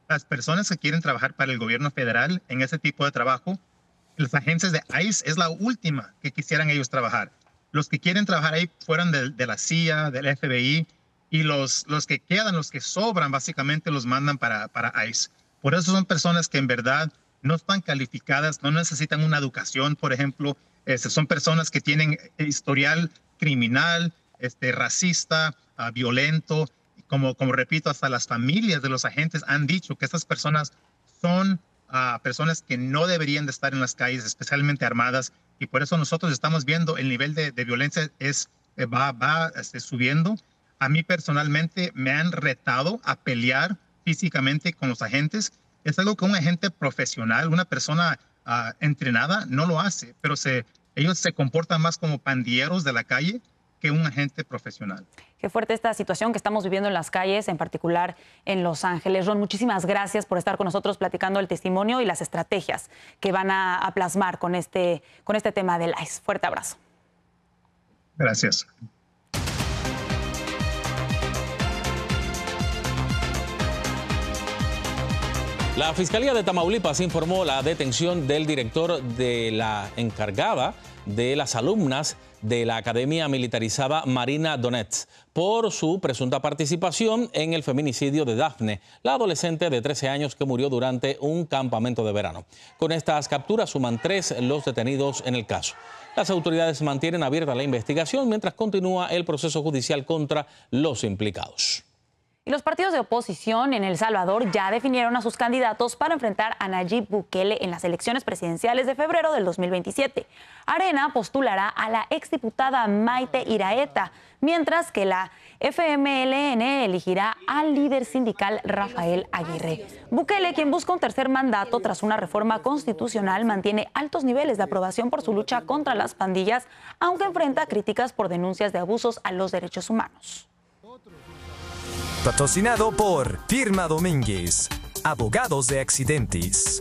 las personas que quieren trabajar para el gobierno federal en ese tipo de trabajo, las agencias de ICE es la última que quisieran ellos trabajar. Los que quieren trabajar ahí fueron de la CIA, del FBI, y los que quedan, los que sobran, básicamente los mandan para ICE. Por eso son personas que en verdad no están calificadas, no necesitan una educación, por ejemplo. Son personas que tienen historial criminal, racista, violento. Como repito, hasta las familias de los agentes han dicho que estas personas son personas que no deberían de estar en las calles, especialmente armadas, y por eso nosotros estamos viendo el nivel de violencia va subiendo. A mí personalmente me han retado a pelear físicamente con los agentes. Es algo que un agente profesional, una persona entrenada, no lo hace, pero ellos se comportan más como pandilleros de la calle que un agente profesional. Qué fuerte esta situación que estamos viviendo en las calles, en particular en Los Ángeles. Ron, muchísimas gracias por estar con nosotros platicando el testimonio y las estrategias que van a plasmar con este tema del ICE. Fuerte abrazo. Gracias. La Fiscalía de Tamaulipas informó la detención del director de la encargada de las alumnas de la Academia Militarizada Marina Donetsk por su presunta participación en el feminicidio de Dafne, la adolescente de 13 años que murió durante un campamento de verano. Con estas capturas suman 3 los detenidos en el caso. Las autoridades mantienen abierta la investigación mientras continúa el proceso judicial contra los implicados. Y los partidos de oposición en El Salvador ya definieron a sus candidatos para enfrentar a Nayib Bukele en las elecciones presidenciales de febrero del 2027. Arena postulará a la exdiputada Maite Iraeta, mientras que la FMLN elegirá al líder sindical Rafael Aguirre. Bukele, quien busca un tercer mandato tras una reforma constitucional, mantiene altos niveles de aprobación por su lucha contra las pandillas, aunque enfrenta críticas por denuncias de abusos a los derechos humanos. Patrocinado por Firma Domínguez, abogados de accidentes.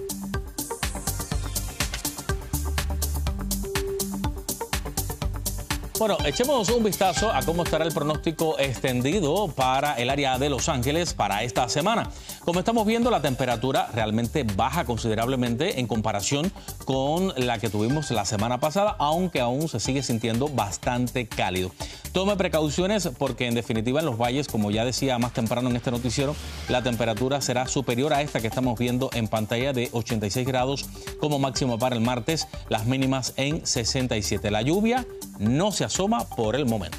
Bueno, echemos un vistazo a cómo estará el pronóstico extendido para el área de Los Ángeles para esta semana. Como estamos viendo, la temperatura realmente baja considerablemente en comparación con la que tuvimos la semana pasada, aunque aún se sigue sintiendo bastante cálido. Tome precauciones porque en definitiva en los valles, como ya decía más temprano en este noticiero, la temperatura será superior a esta que estamos viendo en pantalla de 86 grados como máximo para el martes, las mínimas en 67. La lluvia no se asoma por el momento.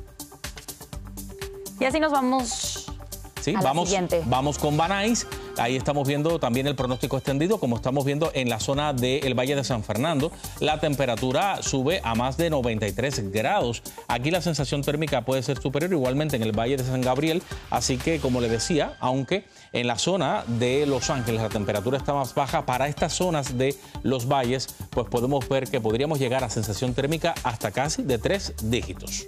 Y así nos vamos. Sí, a la siguiente. Vamos con Banais. Ahí estamos viendo también el pronóstico extendido, como estamos viendo en la zona del Valle de San Fernando. La temperatura sube a más de 93 grados. Aquí la sensación térmica puede ser superior igualmente en el Valle de San Gabriel. Así que, como le decía, aunque en la zona de Los Ángeles la temperatura está más baja, para estas zonas de los valles, pues podemos ver que podríamos llegar a sensación térmica hasta casi de 3 dígitos.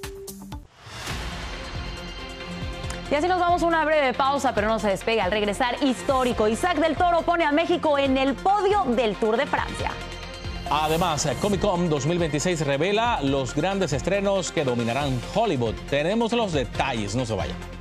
Y así nos vamos a una breve pausa, pero no se despegue. Al regresar, histórico. Isaac del Toro pone a México en el podio del Tour de Francia. Además, Comic Con 2026 revela los grandes estrenos que dominarán Hollywood. Tenemos los detalles, no se vayan.